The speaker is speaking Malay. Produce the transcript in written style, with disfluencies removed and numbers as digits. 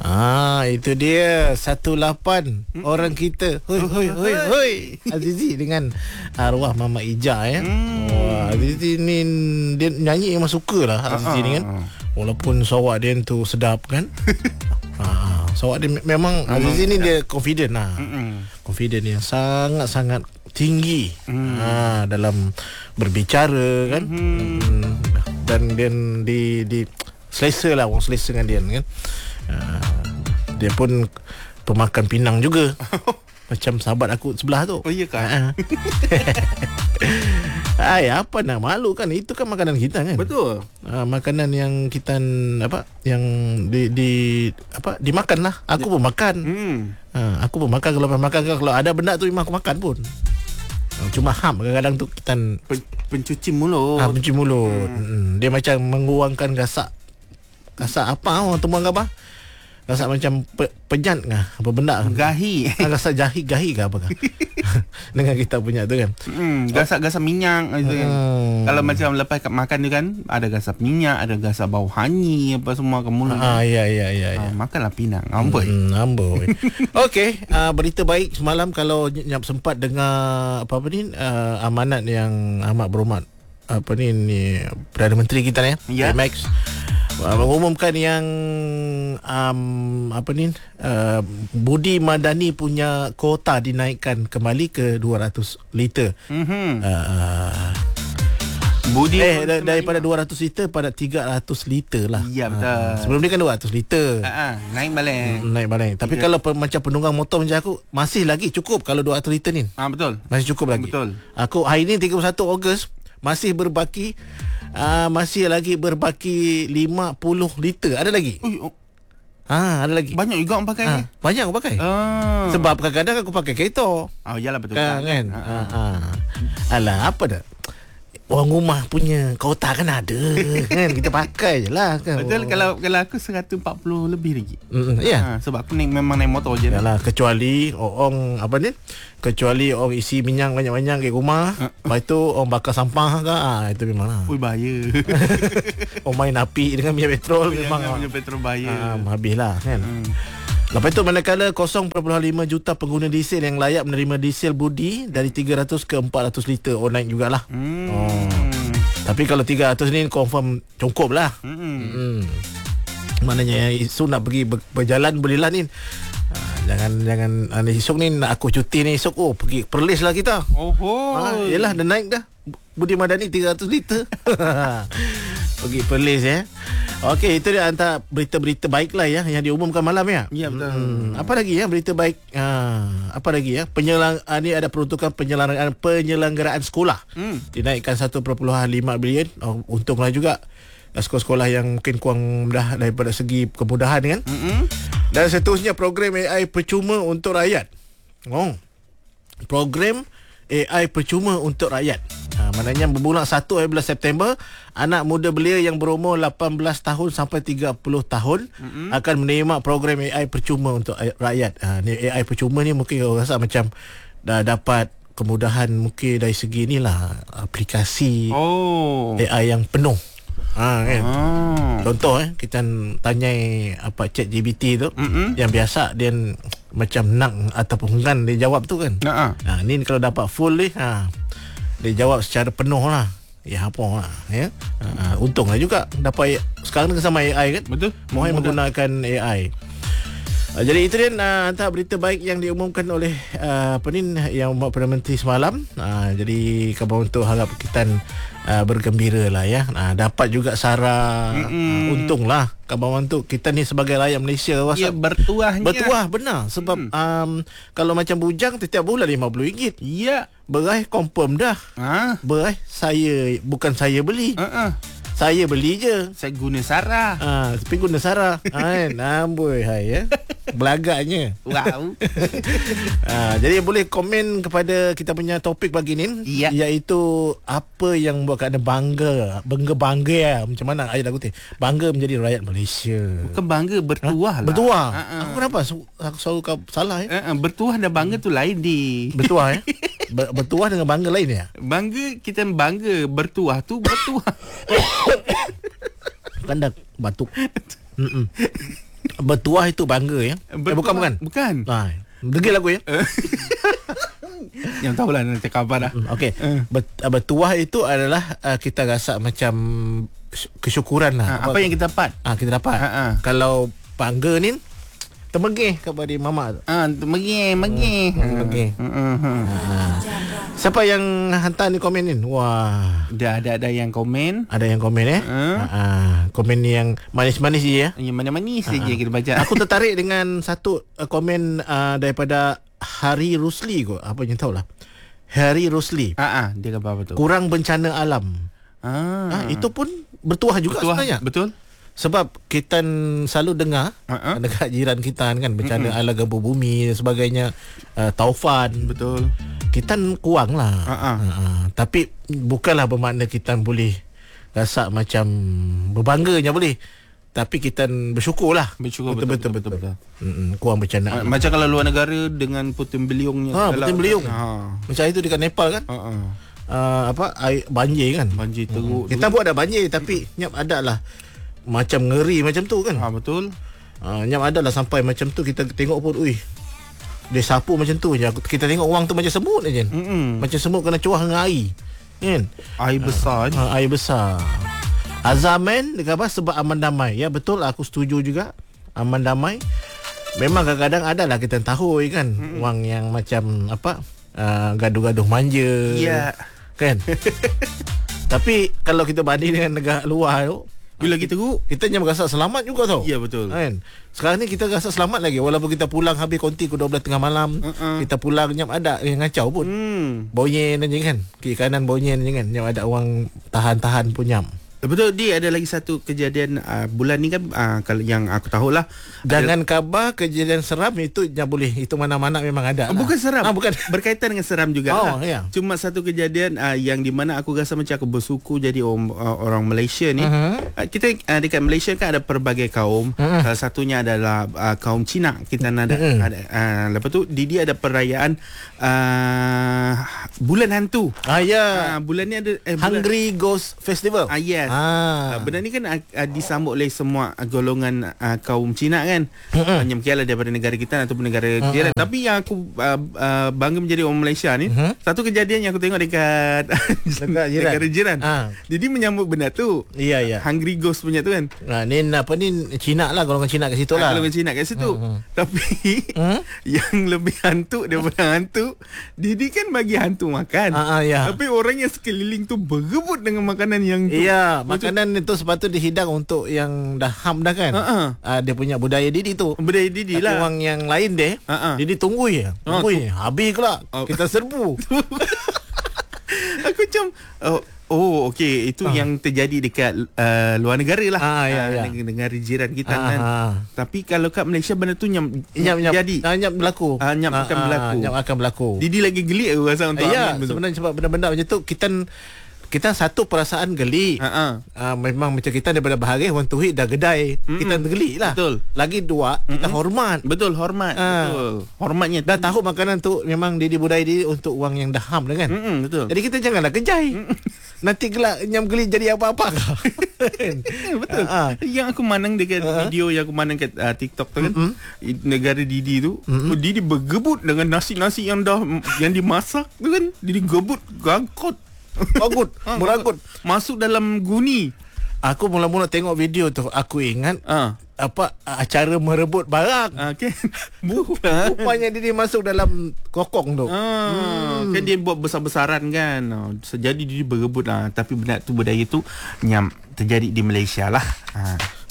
Itu dia 18 orang kita. Hoi Azizi dengan arwah Mama Ija ya. Azizi ni dia nyanyi memang suka lah Azizi ni kan. Walaupun sawak dia tu sedap kan. Sawak dia memang Azizi ni dia confident lah. Confident yang sangat-sangat tinggi dalam berbicara kan. Dan dia di selesa lah, orang selesa dengan dia kan. Dia pun pemakan pinang juga. Macam sahabat aku sebelah tu. Oh iya kan? Apa nak malu kan? Itu kan makanan kita kan. Betul. Makanan yang kita yang dimakan lah. Aku pun makan. Aku pun makan. Kalau ada benda tu memang aku makan pun. Cuma kadang-kadang tu kita pencuci mulut. Pencuci mulut. Dia macam mengurangkan gasak apa orang tu apa? Rasa macam penyat kah? Apa benda? Gahi. Rasa gahi ke apa kah? Dengan kita punya tu kan. Gasak-gasak minyak gitu kan. Kalau macam lepas makan tu kan, ada gasak minyak, ada gasak bau hanyi apa semua ke mulut. Ya. Makanlah pinang. Amboi. Amboi. Okey, berita baik semalam kalau sempat dengar apa ni amanat yang amat berhormat ni Perdana Menteri kita ni Max mengumumkan yang Budi Madani punya kuota dinaikkan kembali ke 200 liter. Budi daripada 200 liter pada 300 liter lah. Ya betul. Sebelum ni kan 200 liter. Naik balik. Tapi kalau macam penunggang motor macam aku, masih lagi cukup kalau 200 liter ni. Betul. Masih cukup lagi. Betul. Aku hari ni 31 Ogos masih berbaki masih lagi berbaki 50 liter. Ada lagi? Ada lagi. Banyak juga orang pakai ni. Banyak aku pakai. Sebab kadang-kadang aku pakai kereta. Yalah betul kan. Alah, apa dah? Orang rumah punya kuota kan ada kan. Kita pakai je lah kan. Betul. Kalau aku 140 lebih lagi. Ya. Sebab aku memang naik motor je. Yalah, kecuali orang kecuali orang isi minyak banyak-banyak kat rumah. Lepas tu orang bakar sampah ke, itu memang lah. Bahaya. Orang main api dengan minyak petrol memang minyak petrol bahaya. Habislah kan. Lepas tu manakala 0.5 juta pengguna diesel yang layak menerima diesel Budi dari 300 ke 400 liter, naik jugalah. Tapi kalau 300 ni confirm cukup lah. Maknanya esok nak pergi berjalan boleh lah ni. Jangan esok ni nak aku cuti ni esok pergi Perlis lah kita. Yelah dah naik dah Budi Madani 300 liter. Pergi Perlis Okey, itu dia antara berita-berita baik lah yang diumumkan malam ya. Ya betul. Apa lagi berita baik? Apa lagi ni ada peruntukan penyelenggaraan sekolah. Dinaikkan 1.5 bilion. Untunglah juga sekolah-sekolah yang mungkin kurang mudah daripada segi kemudahan kan. Dan seterusnya program AI percuma untuk rakyat. Program AI percuma untuk rakyat. Maknanya bermula 1 September, anak muda belia yang berumur 18 tahun sampai 30 tahun akan menerima program AI percuma untuk rakyat. Ni AI percuma ni mungkin orang rasa macam dah dapat kemudahan mungkin dari segi inilah aplikasi AI yang penuh. Kan? Contoh kita tanya ChatGPT tu yang biasa dia macam nak ataupun kan dia jawab tu kan. Ni kalau dapat full ni dia jawab secara penuh lah. Apa lah untunglah juga dapat sekarang ni sama AI kan. Betul. Mohon menggunakan AI. Jadi itu dia antara berita baik yang diumumkan oleh yang Perdana Menteri semalam. Jadi kabar untuk harap kita bergembira lah dapat juga sara. Untunglah kabar untuk kita ni sebagai rakyat Malaysia bertuah benar. Sebab kalau macam bujang setiap bulan RM50. Ya. Berai confirm dah. Berai bukan saya beli. Saya beli je. Saya guna Sarah. Tapi guna Sarah. Amboi belagaknya. Wow. Jadi boleh komen kepada kita punya topik pagi ni, iaitu apa yang buat anda bangga macam mana ayat lagu tu? Bangga menjadi rakyat Malaysia. Bukan bangga, bertuah lah. Bertuah. Aku kenapa aku selalu salah bertuah dan bangga tu lain di. Bertuah bertuah dengan bangga lain ya? Bangga kita bangga, bertuah tu bertuah. Kan dah batuk. Bertuah itu bangga ya. Bukan. Bukan. Degil lagu ya. Yang tahulah nak cakap apa dah. Okey. Bertuah itu adalah kita rasa macam kesyukuran lah. Apa yang kita dapat? Kita dapat. Kalau bangga ni termegih kepada mama tu. Megih. Siapa yang hantar ni komen ni? Wah. Ada yang komen. Ada yang komen komen yang manis-manis je ya. Yang mana-manis saja kita baca. Aku tertarik dengan satu komen daripada Hari Rusli kot. Apa yang tahulah. Hari Rusli. Dia kata apa tu? Kurang bencana alam. Itu pun bertuah juga sebenarnya. Betul. Sebab kita selalu dengar dekat jiran kita kan bencana alam, gempa bumi dan sebagainya, taufan. Betul. Kita kurang lah. Tapi bukanlah bermakna kita boleh rasa macam berbangganya boleh. Tapi kita bersyukur lah. Betul. Kurang bencana. Macam kalau luar negara dengan puting beliungnya. Puting beliung. Macam itu dekat Nepal kan. Air banjir kan. Banjir teruk. Kita pun ada banjir tapi nyap ada lah macam ngeri macam tu kan. Betul. Nyap ada lah sampai macam tu kita tengok pun dia sapu macam tu je. Kita tengok orang tu macam semut aja. Macam semut kena cuah dengan air. Kan? Air besar. Air besar. Azaman dia kata sebab aman damai. Ya betul, aku setuju juga. Aman damai. Memang kadang-kadang adalah kita tahu kan orang yang macam gaduh-gaduh manja. Ya. Kan? Tapi kalau kita banding dengan negara luar tu, bila kita hanya merasa selamat juga tau. Ya betul. Kan? Sekarang ni kita rasa selamat lagi walaupun kita pulang habis konti ke 12 tengah malam. Kita pulang nyam ada yang ngacau pun. Bonyen aja kan. Kiri kanan bonyen aja kan. Nyam ada orang tahan-tahan pun nyam. Betul. Dia ada lagi satu kejadian bulan ni kan, kalau yang aku tahulah. Jangan khabar kejadian seram itu yang boleh. Itu mana-mana memang ada lah. Bukan seram. Bukan. Berkaitan dengan seram juga lah. Ya. Cuma satu kejadian yang di mana aku rasa macam aku bersuku jadi orang Malaysia ni. Kita dekat Malaysia kan ada pelbagai kaum. Salah satunya adalah kaum Cina. Kita ada lepas tu Didi ada perayaan bulan hantu. Bulan ni ada Hungry Ghost Festival. Yes. Benda ni kan disambut oleh semua golongan kaum Cina kan. Mungkin lah daripada negara kita ataupun negara jiran. Tapi yang aku bangga menjadi orang Malaysia ni, satu kejadian yang aku tengok dekat negara jiran. Jadi menyambut benda tu. Ya. Hungry Ghost punya tu kan. Ni Cina lah, golongan Cina kat situ lah. Golongan Cina kat situ. Tapi yang lebih hantu daripada hantu, Didi kan bagi hantu makan. Ya. Tapi orang yang sekeliling tu berebut dengan makanan yang tu. Ya, makanan itu sepatutnya dihidang untuk yang dah ham dah kan. Dia punya budaya Didi tu. Budaya Didi lah. Orang yang lain deh, Didi tunggu je. Habis pula kita serbu. Aku macam okey, itu yang terjadi dekat luar negara lah. Negara jiran kita kan. Tapi kalau kat Malaysia benda tu jadi berlaku. Akan berlaku. Didi lagi gelik aku rasa untuk sebenarnya sebab benda-benda macam tu kita satu perasaan geli. Memang macam kita daripada bahagia orang tuhid dah gedai, kita geli lah. Betul. Lagi dua, kita hormat. Betul, hormat. Betul. Hormatnya dah tahu makanan tu memang Didi budaya Didi untuk orang yang dah ham dah kan. Betul. Jadi kita janganlah kejai. Nanti gelak nyam geli jadi apa-apa. Betul. Yang aku mandang dekat video yang aku mandang kat TikTok tu kan, negara Didi tu, Didi bergebut dengan nasi-nasi yang dimasak tu kan. Didi gebut gangkot. Meragut masuk dalam guni. Aku mula-mula tengok video tu, aku ingat acara merebut barang. Okay. Rupanya dia masuk dalam kokong tu. Kan dia buat besar-besaran kan. Jadi dia berebut lah. Tapi benda tu budaya tu terjadi di Malaysia lah.